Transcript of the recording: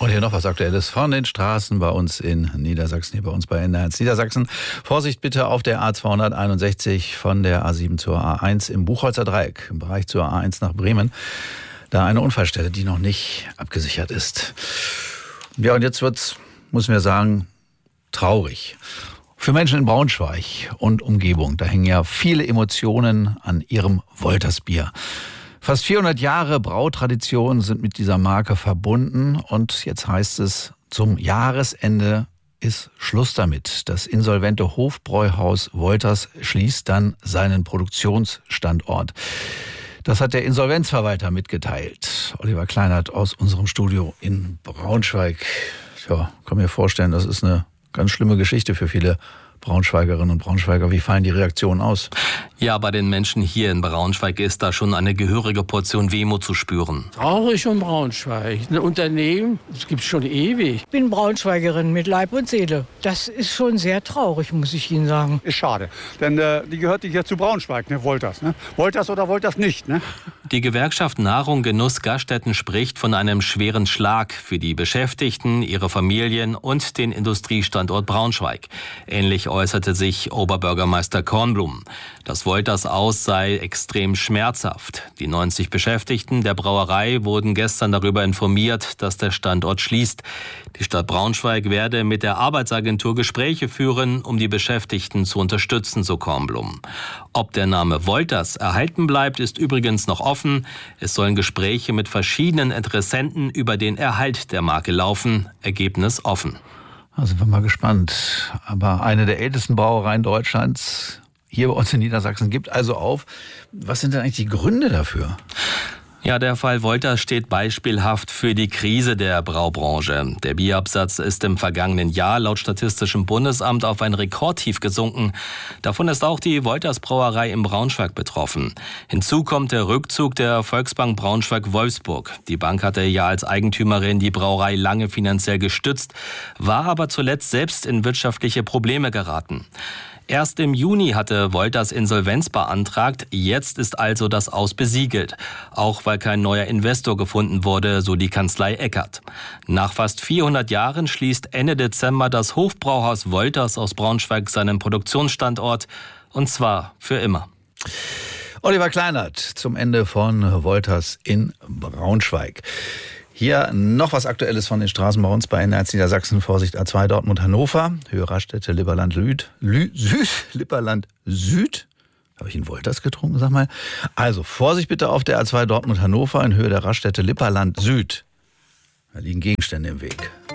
Und hier noch was Aktuelles von den Straßen bei uns in Niedersachsen, hier bei uns bei NDR1 Niedersachsen. Vorsicht bitte auf der A261 von der A7 zur A1 im Buchholzer Dreieck, im Bereich zur A1 nach Bremen. Da eine Unfallstelle, die noch nicht abgesichert ist. Ja, und jetzt wird's, muss man sagen, traurig. Für Menschen in Braunschweig und Umgebung, da hängen ja viele Emotionen an ihrem Woltersbier. Fast 400 Jahre Brautradition sind mit dieser Marke verbunden und jetzt heißt es, zum Jahresende ist Schluss damit. Das insolvente Hofbräuhaus Wolters schließt dann seinen Produktionsstandort. Das hat der Insolvenzverwalter mitgeteilt. Oliver Kleinert aus unserem Studio in Braunschweig. Ja, kann mir vorstellen, das ist eine ganz schlimme Geschichte für viele Braunschweigerinnen und Braunschweiger. Wie fallen die Reaktionen aus? Ja, bei den Menschen hier in Braunschweig ist da schon eine gehörige Portion Wehmut zu spüren. Traurig um Braunschweig. Ein Unternehmen, das gibt es schon ewig. Ich bin Braunschweigerin mit Leib und Seele. Das ist schon sehr traurig, muss ich Ihnen sagen. Ist schade, denn die gehört hier zu Braunschweig, ne? Wolters. Ne? Wolters oder Wolters nicht. Ne? Die Gewerkschaft Nahrung, Genuss, Gaststätten spricht von einem schweren Schlag für die Beschäftigten, ihre Familien und den Industriestandort Braunschweig. Ähnlich äußerte sich Oberbürgermeister Kornblum. Das Wolters aus sei extrem schmerzhaft. Die 90 Beschäftigten der Brauerei wurden gestern darüber informiert, dass der Standort schließt. Die Stadt Braunschweig werde mit der Arbeitsagentur Gespräche führen, um die Beschäftigten zu unterstützen, so Kornblum. Ob der Name Wolters erhalten bleibt, ist übrigens noch offen. Es sollen Gespräche mit verschiedenen Interessenten über den Erhalt der Marke laufen. Ergebnis offen. Da sind wir mal gespannt. Aber eine der ältesten Brauereien Deutschlands hier bei uns in Niedersachsen gibt also auf. Was sind denn eigentlich die Gründe dafür? Ja, der Fall Wolters steht beispielhaft für die Krise der Braubranche. Der Bierabsatz ist im vergangenen Jahr laut Statistischem Bundesamt auf ein Rekordtief gesunken. Davon ist auch die Wolters Brauerei in Braunschweig betroffen. Hinzu kommt der Rückzug der Volksbank Braunschweig-Wolfsburg. Die Bank hatte ja als Eigentümerin die Brauerei lange finanziell gestützt, war aber zuletzt selbst in wirtschaftliche Probleme geraten. Erst im Juni hatte Wolters Insolvenz beantragt, jetzt ist also das Aus besiegelt. Auch weil kein neuer Investor gefunden wurde, so die Kanzlei Eckert. Nach fast 400 Jahren schließt Ende Dezember das Hofbrauhaus Wolters aus Braunschweig seinen Produktionsstandort, und zwar für immer. Oliver Kleinert zum Ende von Wolters in Braunschweig. Hier noch was Aktuelles von den Straßen bei uns bei NDR1 Niedersachsen. Vorsicht A2 Dortmund-Hannover, Höhe Raststätte Lipperland Lipperland Süd. Habe ich in Wolters getrunken, sag mal. Also Vorsicht bitte auf der A2 Dortmund-Hannover in Höhe der Raststätte Lipperland Süd. Da liegen Gegenstände im Weg.